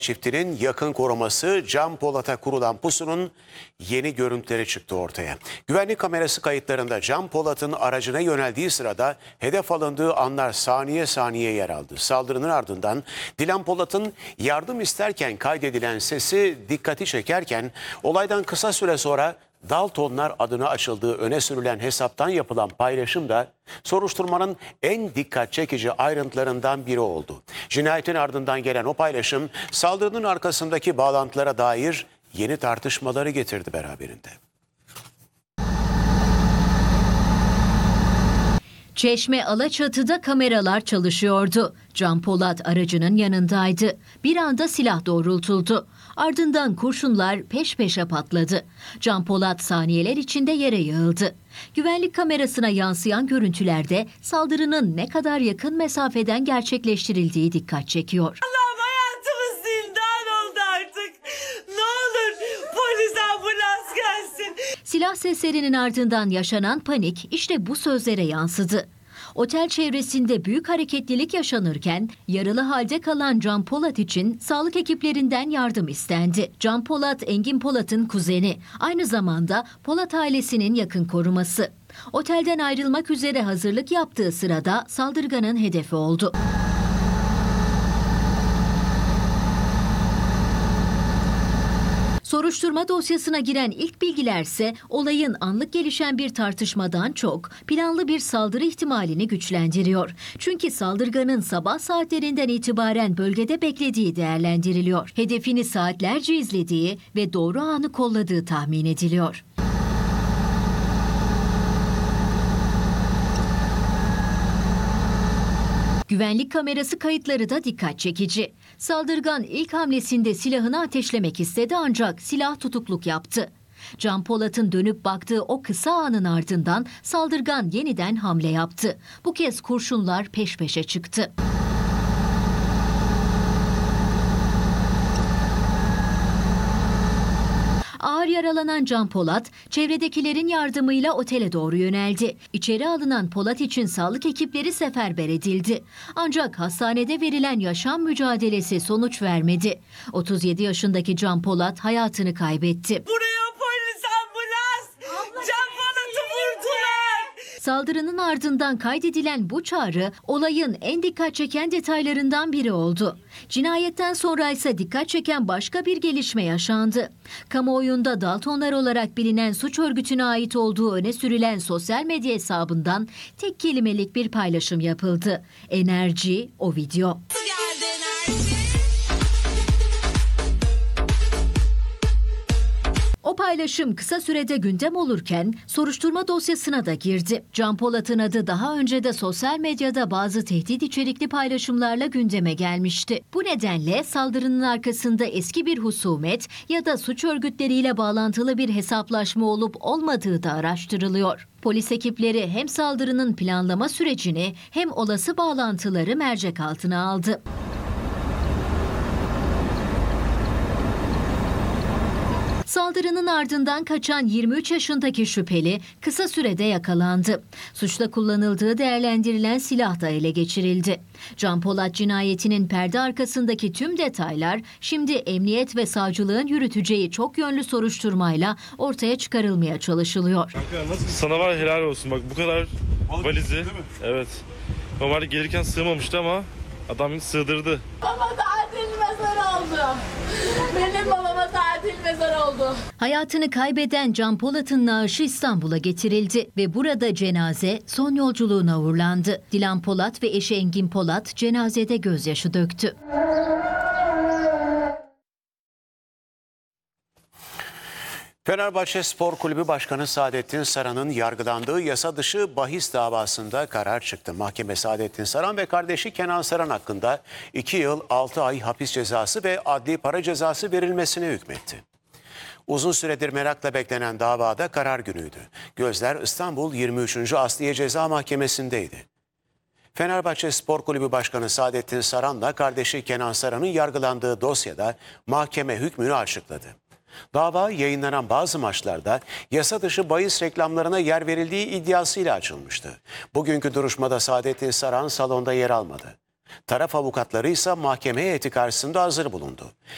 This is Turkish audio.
Çiftinin yakın koruması Can Polat'a kurulan pusunun yeni görüntüleri çıktı ortaya. Güvenlik kamerası kayıtlarında Can Polat'ın aracına yöneldiği sırada hedef alındığı anlar saniye saniye yer aldı. Saldırının ardından Dilan Polat'ın yardım isterken kaydedilen sesi dikkati çekerken olaydan kısa süre sonra Daltonlar adına açıldığı öne sürülen hesaptan yapılan paylaşım da soruşturmanın en dikkat çekici ayrıntılarından biri oldu. Cinayetin ardından gelen o paylaşım saldırının arkasındaki bağlantılara dair yeni tartışmaları getirdi beraberinde. Çeşme Alaçatı'da kameralar çalışıyordu. Can Polat aracının yanındaydı. Bir anda silah doğrultuldu. Ardından kurşunlar peş peşe patladı. Can Polat saniyeler içinde yere yığıldı. Güvenlik kamerasına yansıyan görüntülerde saldırının ne kadar yakın mesafeden gerçekleştirildiği dikkat çekiyor. Allah'ım hayatımız zindan oldu artık. Ne olur polis ambulans gelsin. Silah seslerinin ardından yaşanan panik işte bu sözlere yansıdı. Otel çevresinde büyük hareketlilik yaşanırken yaralı halde kalan Can Polat için sağlık ekiplerinden yardım istendi. Can Polat, Engin Polat'ın kuzeni. Aynı zamanda Polat ailesinin yakın koruması. Otelden ayrılmak üzere hazırlık yaptığı sırada saldırganın hedefi oldu. Soruşturma dosyasına giren ilk bilgilerse olayın anlık gelişen bir tartışmadan çok planlı bir saldırı ihtimalini güçlendiriyor. Çünkü saldırganın sabah saatlerinden itibaren bölgede beklediği değerlendiriliyor. Hedefini saatlerce izlediği ve doğru anı kolladığı tahmin ediliyor. Güvenlik kamerası kayıtları da dikkat çekici. Saldırgan ilk hamlesinde silahını ateşlemek istedi ancak silah tutukluk yaptı. Can Polat'ın dönüp baktığı o kısa anın ardından saldırgan yeniden hamle yaptı. Bu kez kurşunlar peş peşe çıktı. Ağır yaralanan Can Polat, çevredekilerin yardımıyla otele doğru yöneldi. İçeri alınan Polat için sağlık ekipleri seferber edildi. Ancak hastanede verilen yaşam mücadelesi sonuç vermedi. 37 yaşındaki Can Polat hayatını kaybetti. Buraya polis ambulans. Can Polat'ı vurdular. Saldırının ardından kaydedilen bu çağrı olayın en dikkat çeken detaylarından biri oldu. Cinayetten sonra ise dikkat çeken başka bir gelişme yaşandı. Kamuoyunda Daltonlar olarak bilinen suç örgütüne ait olduğu öne sürülen sosyal medya hesabından tek kelimelik bir paylaşım yapıldı. Enerji o video. Geldi enerji. O paylaşım kısa sürede gündem olurken soruşturma dosyasına da girdi. Can Polat'ın adı daha önce de sosyal medyada bazı tehdit içerikli paylaşımlarla gündeme gelmişti. Bu nedenle saldırının arkasında eski bir husumet ya da suç örgütleriyle bağlantılı bir hesaplaşma olup olmadığı da araştırılıyor. Polis ekipleri hem saldırının planlama sürecini hem olası bağlantıları mercek altına aldı. Saldırının ardından kaçan 23 yaşındaki şüpheli kısa sürede yakalandı. Suçta kullanıldığı değerlendirilen silah da ele geçirildi. Can Polat cinayetinin perde arkasındaki tüm detaylar şimdi emniyet ve savcılığın yürüteceği çok yönlü soruşturmayla ortaya çıkarılmaya çalışılıyor. Sana var helal olsun, bak bu kadar valizi. Evet. Normalde gelirken sığmamıştı ama adam sığdırdı. Baba tatil mezar oldu. Benim babama tatil mezar oldu. Hayatını kaybeden Can Polat'ın naaşı İstanbul'a getirildi ve burada cenaze son yolculuğuna uğurlandı. Dilan Polat ve eşi Engin Polat cenazede gözyaşı döktü. Fenerbahçe Spor Kulübü Başkanı Saadettin Saran'ın yargılandığı yasa dışı bahis davasında karar çıktı. Mahkeme Saadettin Saran ve kardeşi Kenan Saran hakkında 2 yıl 6 ay hapis cezası ve adli para cezası verilmesine hükmetti. Uzun süredir merakla beklenen davada karar günüydü. Gözler İstanbul 23. Asliye Ceza Mahkemesi'ndeydi. Fenerbahçe Spor Kulübü Başkanı Saadettin Saran'la kardeşi Kenan Saran'ın yargılandığı dosyada mahkeme hükmünü açıkladı. Dava yayınlanan bazı maçlarda yasa dışı bahis reklamlarına yer verildiği iddiasıyla açılmıştı. Bugünkü duruşmada Saadettin Saran salonda yer almadı. Taraf avukatları ise mahkeme heyeti karşısında hazır bulundu.